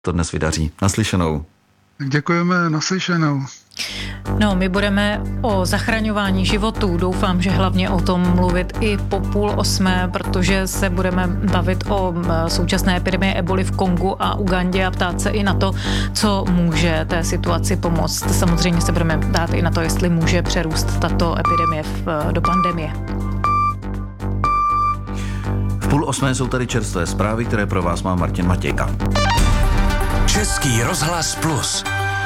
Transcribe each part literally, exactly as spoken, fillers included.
to dnes vydaří. Naslyšenou. Děkujeme, naslyšenou. No, my budeme o zachraňování životů, doufám, že hlavně o tom mluvit i po půl osmé, protože se budeme bavit o současné epidemii eboli v Kongu a Ugandě a ptát se i na to, co může té situaci pomoct. Samozřejmě se budeme dát i na to, jestli může přerůst tato epidemie v, do pandemie. V půl osmé jsou tady čerstvé zprávy, které pro vás má Martin Matějka. Český rozhlas Plus.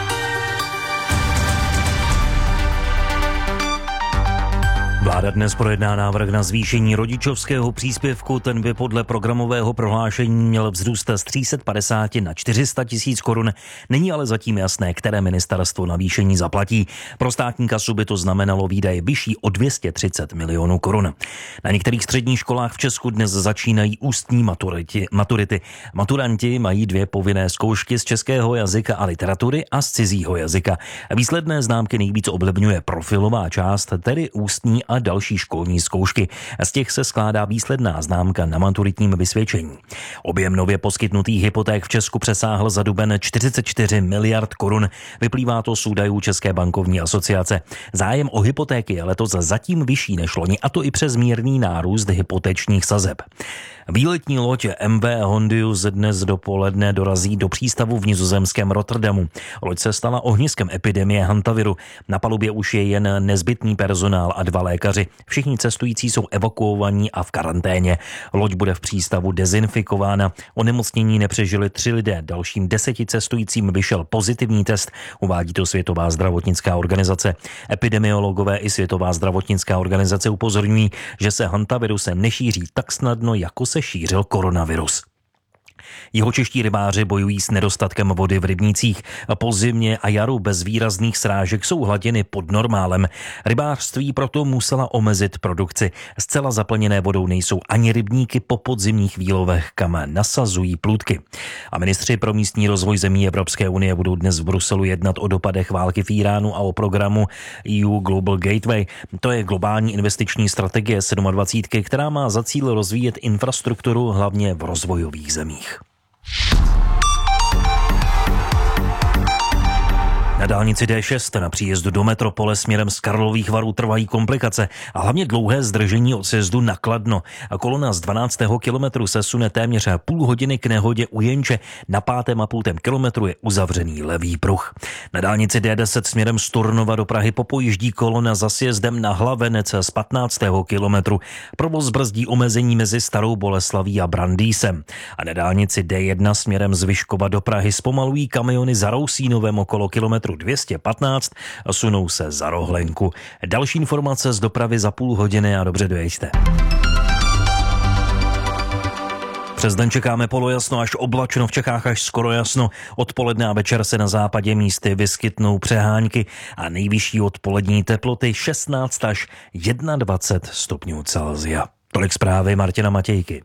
Vláda dnes projedná návrh na zvýšení rodičovského příspěvku, ten by podle programového prohlášení měl vzrůst z tři sta padesát na čtyři sta tisíc korun. Není ale zatím jasné, které ministerstvo navýšení zaplatí. Pro státní kasu by to znamenalo výdaje vyšší o dvě stě třicet milionů korun. Na některých středních školách v Česku dnes začínají ústní maturity. maturity. Maturanti mají dvě povinné zkoušky z českého jazyka a literatury a z cizího jazyka. Výsledné známky nejvíc ovlivňuje profilová část, tedy ústní a další školní zkoušky. Z těch se skládá výsledná známka na maturitním vysvědčení. Objem nově poskytnutých hypoték v Česku přesáhl za duben čtyřicet čtyři miliard korun. Vyplývá to z údajů České bankovní asociace. Zájem o hypotéky je letos zatím vyšší než loni, a to i přes mírný nárůst hypotečních sazeb. Výletní loď M V Hondius dnes dopoledne dorazí do přístavu v nizozemském Rotterdamu. Loď se stala ohniskem epidemie hantaviru. Na palubě už je jen nezbytný personál a dva lékaři. Všichni cestující jsou evakuovaní a v karanténě. Loď bude v přístavu dezinfikována. Onemocnění nepřežili tři lidé. Dalším deseti cestujícím vyšel pozitivní test, uvádí to Světová zdravotnická organizace. Epidemiologové i Světová zdravotnická organizace upozorňují, že se hantavirus nešíří tak snadno, jako se šířil koronavirus. Jihočeští rybáři bojují s nedostatkem vody v rybnících. Po zimě a jaru bez výrazných srážek jsou hladiny pod normálem. Rybářství proto musela omezit produkci. Zcela zaplněné vodou nejsou ani rybníky po podzimních výlovech, kam nasazují plůdky. A ministři pro místní rozvoj zemí Evropské unie budou dnes v Bruselu jednat o dopadech války v Iránu a o programu E U Global Gateway. To je globální investiční strategie dvacet sedm, která má za cíl rozvíjet infrastrukturu hlavně v rozvojových zemích. Na dálnici D šest na příjezdu do metropole směrem z Karlových Varů trvají komplikace a hlavně dlouhé zdržení od sjezdu na Kladno. A kolona z dvanáctého kilometru se sune téměř půl hodiny k nehodě u Jenče. Na pátém a půltém kilometru je uzavřený levý pruh. Na dálnici D deset směrem z Turnova do Prahy popojíždí kolona za sjezdem na Hlavenec z patnáctého kilometru. Provoz brzdí omezení mezi Starou Boleslaví a Brandýsem. A na dálnici D jedna směrem z Vyškova do Prahy zpomalují kamiony za Rousínovem okolo kilometru dvě stě patnáct a sunou se za Rohlenku. Další informace z dopravy za půl hodiny a dobře dojeďte. Přes den čekáme polojasno až oblačno, v Čechách až skoro jasno. Odpoledne a večer se na západě místy vyskytnou přehánky a nejvyšší odpolední teploty šestnáct až dvacet jedna stupňů Celsia. Tolik zprávy Martina Matějky.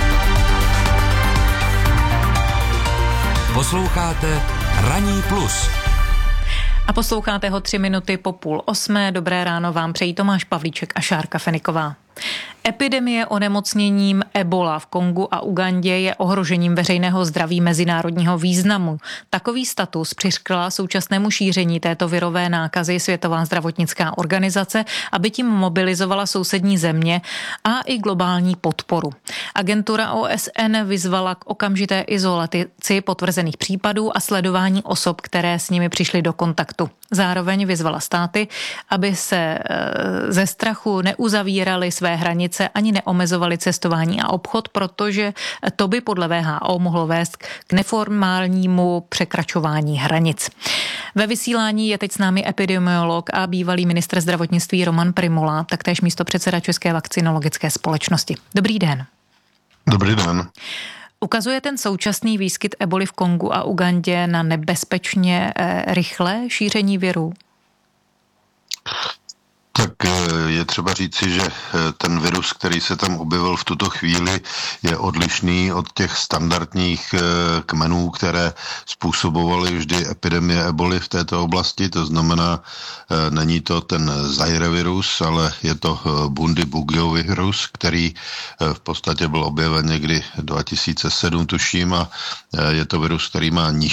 Posloucháte Ranní plus. A posloucháte ho tři minuty po půl osmé. Dobré ráno vám přejí Tomáš Pavlíček a Šárka Feniková. Epidemie onemocněním ebola v Kongu a Ugandě je ohrožením veřejného zdraví mezinárodního významu. Takový status přiřkla současnému šíření této virové nákazy Světová zdravotnická organizace, aby tím mobilizovala sousední země a i globální podporu. Agentura O S N vyzvala k okamžité izolaci potvrzených případů a sledování osob, které s nimi přišly do kontaktu. Zároveň vyzvala státy, aby se ze strachu neuzavíraly své hranice ani neomezovali cestování a obchod, protože to by podle W H O mohlo vést k neformálnímu překračování hranic. Ve vysílání je teď s námi epidemiolog a bývalý ministr zdravotnictví Roman Prymula, taktéž místopředseda České vakcinologické společnosti. Dobrý den. Dobrý den. Ukazuje ten současný výskyt eboli v Kongu a Ugandě na nebezpečně rychlé šíření viru? Tak je třeba říci, že ten virus, který se tam objevil v tuto chvíli, je odlišný od těch standardních kmenů, které způsobovaly vždy epidemie eboli v této oblasti. To znamená, není to ten Zaire virus, ale je to Bundibugyo virus, který v podstatě byl objeven někdy dva tisíce sedm, tuším, a je to virus, který má nižší